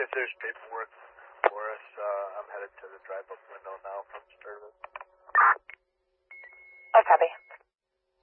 if there's paperwork for us, I'm headed to the drive-up window now from service. Oh, copy.